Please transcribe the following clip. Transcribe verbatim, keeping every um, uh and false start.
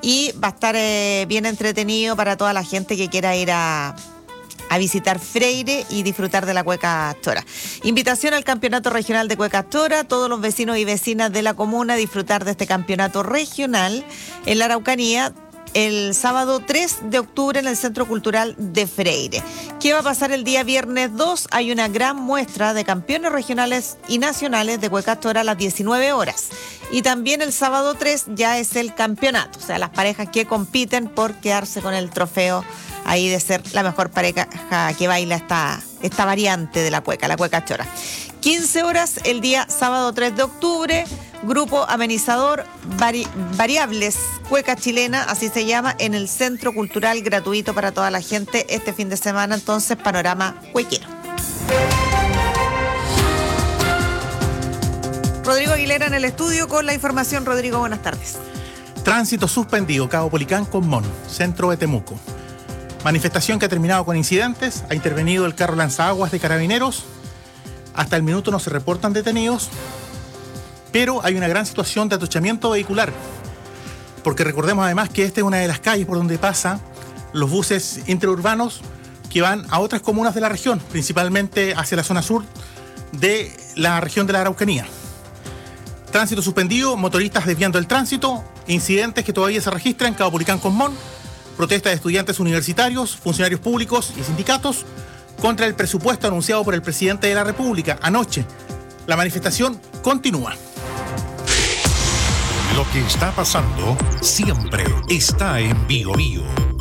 y va a estar eh, bien entretenido para toda la gente que quiera ir a... a visitar Freire y disfrutar de la cueca chora. Invitación al Campeonato Regional de Cueca Chora, todos los vecinos y vecinas de la comuna a disfrutar de este campeonato regional en la Araucanía el sábado tres de octubre en el Centro Cultural de Freire. ¿Qué va a pasar el día viernes dos? Hay una gran muestra de campeones regionales y nacionales de cueca chora a las diecinueve horas. Y también el sábado tres ya es el campeonato, o sea, las parejas que compiten por quedarse con el trofeo ahí de ser la mejor pareja que baila esta, esta variante de la cueca, la cueca chora. quince horas el día sábado tres de octubre, grupo amenizador vari, Variables Cueca Chilena, así se llama, en el Centro Cultural, gratuito para toda la gente este fin de semana, entonces panorama cuequero. Rodrigo Aguilera en el estudio con la información. Rodrigo, buenas tardes. Tránsito suspendido, Cabo Policán con Mon, centro de Temuco. Manifestación que ha terminado con incidentes, ha intervenido el carro lanzaguas de Carabineros. Hasta el minuto no se reportan detenidos, pero hay una gran situación de atochamiento vehicular, porque recordemos además que esta es una de las calles por donde pasan los buses interurbanos que van a otras comunas de la región, principalmente hacia la zona sur de la región de la Araucanía. Tránsito suspendido, motoristas desviando el tránsito, incidentes que todavía se registran en Cabo Policán con Mon, protesta de estudiantes universitarios, funcionarios públicos y sindicatos contra el presupuesto anunciado por el presidente de la República anoche. La manifestación continúa. Lo que está pasando siempre está en Bio Bio.